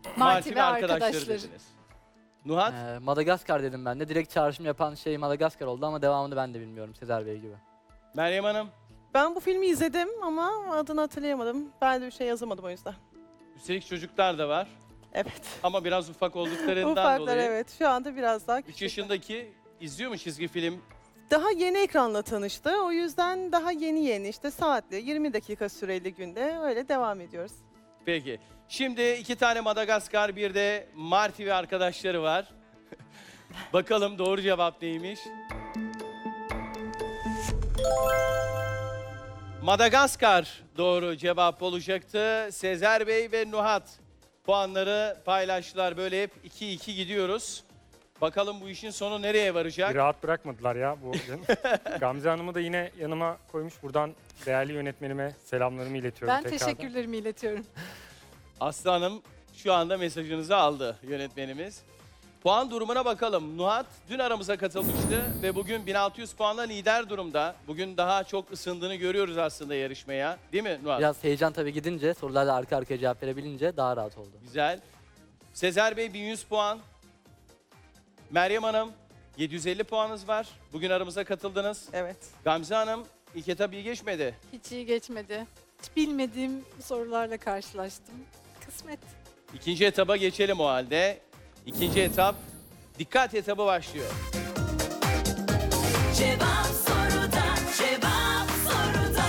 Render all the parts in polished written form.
Marti ve arkadaşları arkadaşları. dediniz. Nuhat? Madagaskar dedim ben de. Direkt çağrışım yapan şey Madagaskar oldu ama devamını ben de bilmiyorum Sezer Bey gibi. Meryem Hanım? Ben bu filmi izledim ama adını hatırlayamadım. Ben de bir şey yazamadım o yüzden. Üstelik çocuklar da var. Evet. Ama biraz ufak olduklarından Ufaklar dolayı. evet. Şu anda biraz daha 3 küçük. yaşındaki izliyor mu çizgi film? Daha yeni ekranla tanıştı. O yüzden daha yeni işte saatli 20 dakika süreli günde öyle devam ediyoruz. Peki. Şimdi 2 tane Madagaskar, bir de Marti ve arkadaşları var. Bakalım doğru cevap neymiş? Madagaskar doğru cevap olacaktı. Sezer Bey ve Nuhat puanları paylaştılar. Böyle hep 2-2 gidiyoruz. Bakalım bu işin sonu nereye varacak? Bir rahat bırakmadılar ya bu gün. Gamze Hanım'ı da yine yanıma koymuş. Buradan değerli yönetmenime selamlarımı iletiyorum Ben tekrardan. teşekkürlerimi iletiyorum. Aslı Hanım şu anda mesajınızı aldı yönetmenimiz. Puan durumuna bakalım. Nuhat dün aramıza katılmıştı ve bugün 1600 puanla lider durumda. Bugün daha çok ısındığını görüyoruz aslında yarışmaya. Değil mi Nuhat? Biraz heyecan tabii gidince, sorularla arka arkaya cevap verebilince daha rahat oldu. Güzel. Sezer Bey 1100 puan. Meryem Hanım 750 puanınız var. Bugün aramıza katıldınız. Evet. Gamze Hanım ilk etap iyi geçmedi. Hiç iyi geçmedi. Hiç bilmediğim sorularla karşılaştım. Kısmet. İkinci etaba geçelim o halde. İkinci etap dikkat etabı başlıyor. Cevap soruda, cevap soruda.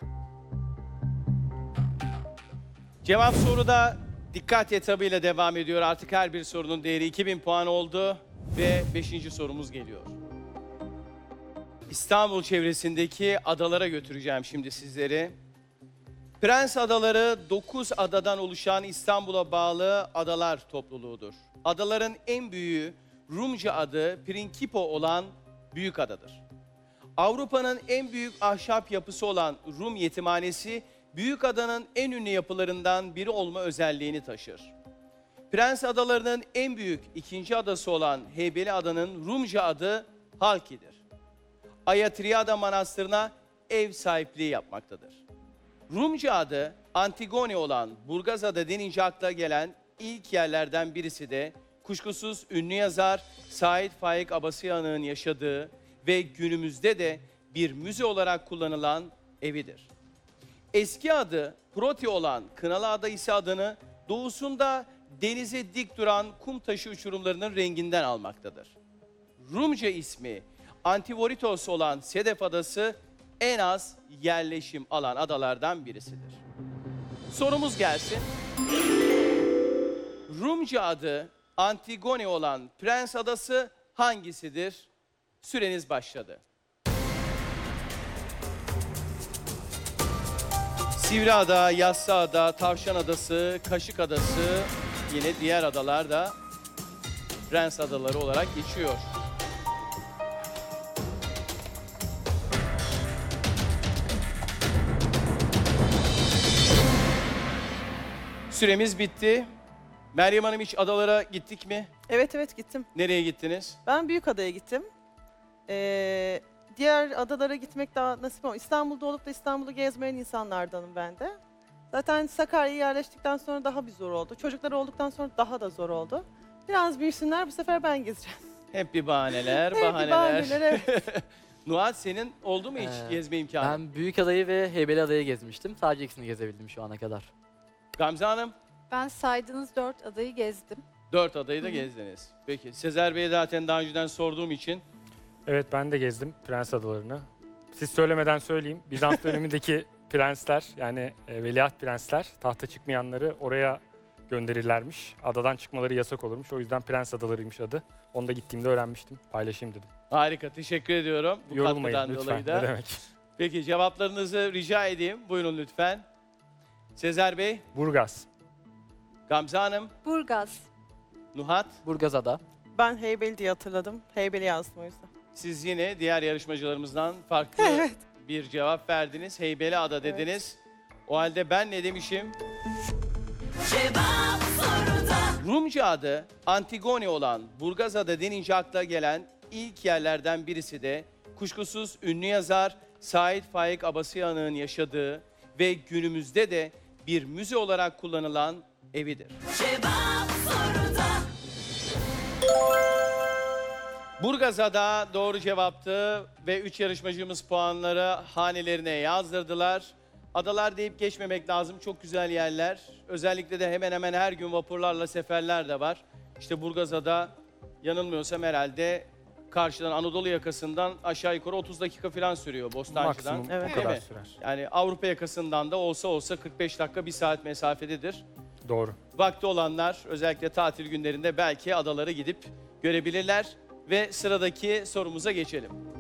Cevap soruda dikkat etabıyla devam ediyor. Artık her bir sorunun değeri 2000 puan oldu ve 5. sorumuz geliyor. İstanbul çevresindeki adalara götüreceğim şimdi sizleri. Prens Adaları 9 adadan oluşan İstanbul'a bağlı adalar topluluğudur. Adaların en büyüğü Rumca adı Prinkipo olan büyük adadır. Avrupa'nın en büyük ahşap yapısı olan Rum Yetimhanesi, büyük adanın en ünlü yapılarından biri olma özelliğini taşır. Prens Adaları'nın en büyük ikinci adası olan Heybeliada'nın Rumca adı Halki'dir. Ayatriada Manastırı'na ev sahipliği yapmaktadır. Rumca adı Antigone olan Burgazada denince akla gelen ilk yerlerden birisi de kuşkusuz ünlü yazar Said Faik Abasıyanık'ın yaşadığı ve günümüzde de bir müze olarak kullanılan evidir. Eski adı Proti olan Kınalıada ise adını doğusunda denize dik duran kum taşı uçurumlarının renginden almaktadır. Rumca ismi Antivoritos olan Sedef Adası en az yerleşim alan adalardan birisidir. Sorumuz gelsin. Rumca adı Antigone olan Prens Adası hangisidir? Süreniz başladı. Sivriada, Yassıada, Tavşan Adası, Kaşık Adası, yine diğer adalar da Prens Adaları olarak geçiyor. Süremiz bitti. Meryem Hanım hiç adalara gittik mi? Evet gittim. Nereye gittiniz? Ben Büyükada'ya gittim. Diğer adalara gitmek daha nasip olmadı. İstanbul'da olup da İstanbul'u gezmeyen insanlardanım ben de. Zaten Sakarya'ya yerleştikten sonra daha bir zor oldu. Çocuklar olduktan sonra daha da zor oldu. Biraz büyüsünler, bu sefer ben gezeceğim. Hep bir bahaneler, Hep bir bahaneler, evet. Nuhat senin oldu mu hiç gezme imkanı? Ben Büyükada'yı ve Heybeliada'yı gezmiştim. Sadece ikisini gezebildim şu ana kadar. Gamze Hanım Ben saydığınız 4 adayı gezdim. 4 adayı da gezdiniz. Peki Sezer Bey'e zaten daha önceden sorduğum için Evet ben de gezdim Prens Adaları'nı. Siz söylemeden söyleyeyim. Bizans dönemindeki prensler yani veliaht prensler tahta çıkmayanları oraya gönderirlermiş. Adadan çıkmaları yasak olurmuş. O yüzden Prens Adaları'ymış adı. Onu da gittiğimde öğrenmiştim. Paylaşayım dedim. harika, teşekkür ediyorum bu Yorulmayın katkıdan lütfen. dolayı da. Ne demek? Peki cevaplarınızı rica edeyim. Buyurun lütfen. Sezer Bey, Burgaz. Gamze Hanım, Burgaz. Nuhat, Burgazada. Ben Heybeli diye hatırladım. Heybeli yazdım o yüzden. siz yine diğer yarışmacılarımızdan farklı Evet. bir cevap verdiniz. Heybeliada dediniz. O halde ben ne demişim? Cevap soruda. Rumca adı Antigone olan Burgazada denince akla gelen ilk yerlerden birisi de kuşkusuz ünlü yazar Said Faik Abasıyanık'ın yaşadığı ve günümüzde de bir müze olarak kullanılan evidir. Cevap soruda. Burgazada doğru cevaptı ve 3 yarışmacımız puanları hanelerine yazdırdılar. Adalar deyip geçmemek lazım. Çok güzel yerler. Özellikle de hemen hemen her gün vapurlarla seferler de var. İşte Burgazada yanılmıyorsam herhalde karşıdan Anadolu yakasından aşağı yukarı 30 dakika falan sürüyor Bostancı'dan. Maksimum Evet. bu kadar Değil mi? sürer. Yani Avrupa yakasından da olsa 45 dakika 1 saat mesafededir. Doğru. Vakti olanlar özellikle tatil günlerinde belki adalara gidip görebilirler. Ve sıradaki sorumuza geçelim.